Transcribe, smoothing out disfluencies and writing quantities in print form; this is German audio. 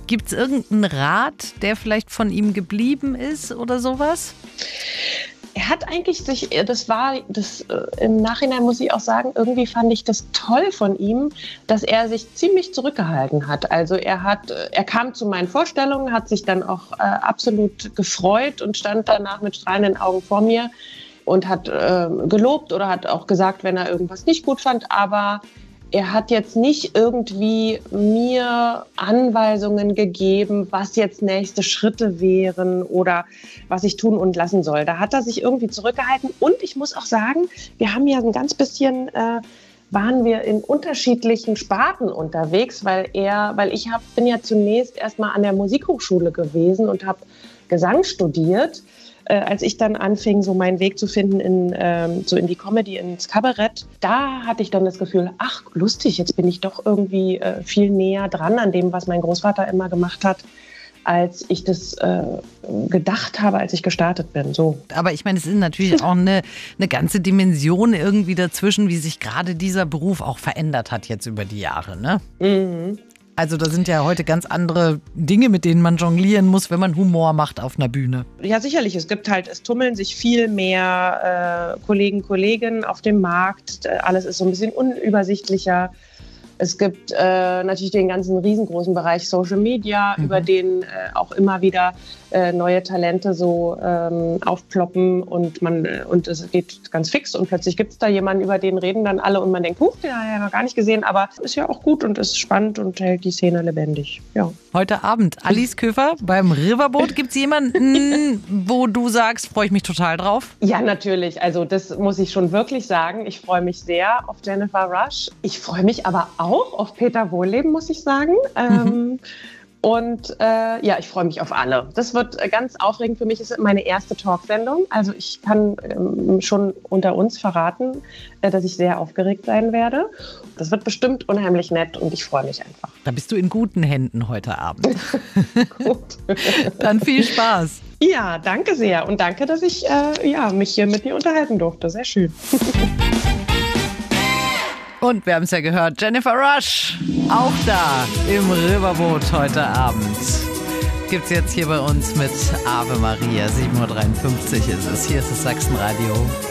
Gibt es irgendeinen Rat, der vielleicht von ihm geblieben ist oder sowas? Er hat eigentlich im Nachhinein muss ich auch sagen, irgendwie fand ich das toll von ihm, dass er sich ziemlich zurückgehalten hat. Also er kam zu meinen Vorstellungen, hat sich dann auch absolut gefreut und stand danach mit strahlenden Augen vor mir und hat gelobt oder hat auch gesagt, wenn er irgendwas nicht gut fand, aber er hat jetzt nicht irgendwie mir Anweisungen gegeben, was jetzt nächste Schritte wären oder was ich tun und lassen soll. Da hat er sich irgendwie zurückgehalten. Und ich muss auch sagen, wir haben ja ein ganz bisschen, waren wir in unterschiedlichen Sparten unterwegs, weil ich bin ja zunächst erstmal an der Musikhochschule gewesen und habe Gesang studiert. Als ich dann anfing, so meinen Weg zu finden in die Comedy, ins Kabarett, da hatte ich dann das Gefühl, ach, lustig, jetzt bin ich doch irgendwie viel näher dran an dem, was mein Großvater immer gemacht hat, als ich das gedacht habe, als ich gestartet bin. So. Aber ich meine, es ist natürlich auch eine ganze Dimension irgendwie dazwischen, wie sich gerade dieser Beruf auch verändert hat jetzt über die Jahre, ne? Mhm. Also da sind ja heute ganz andere Dinge, mit denen man jonglieren muss, wenn man Humor macht auf einer Bühne. Ja, sicherlich. Es tummeln sich viel mehr Kolleginnen auf dem Markt. Alles ist so ein bisschen unübersichtlicher. Es gibt natürlich den ganzen riesengroßen Bereich Social Media, über den auch immer wieder neue Talente so aufploppen und es geht ganz fix und plötzlich gibt es da jemanden, über den reden dann alle und man denkt, huch, den habe ich ja noch gar nicht gesehen, aber ist ja auch gut und ist spannend und hält die Szene lebendig. Ja. Heute Abend Alice Köfer beim Riverboat. Gibt es jemanden, wo du sagst, freue ich mich total drauf? Ja, natürlich. Also das muss ich schon wirklich sagen. Ich freue mich sehr auf Jennifer Rush. Ich freue mich aber auch auf Peter Wohlleben, muss ich sagen. Und ich freue mich auf alle. Das wird ganz aufregend für mich. Es ist meine erste Talksendung. Also ich kann schon unter uns verraten, dass ich sehr aufgeregt sein werde. Das wird bestimmt unheimlich nett und ich freue mich einfach. Da bist du in guten Händen heute Abend. Gut. Dann viel Spaß. Ja, danke sehr. Und danke, dass ich mich hier mit dir unterhalten durfte. Sehr schön. Und wir haben es ja gehört, Jennifer Rush, auch da im Riverboat heute Abend. Gibt's jetzt hier bei uns mit Ave Maria, 7.53 Uhr ist es. Hier ist das Sachsenradio.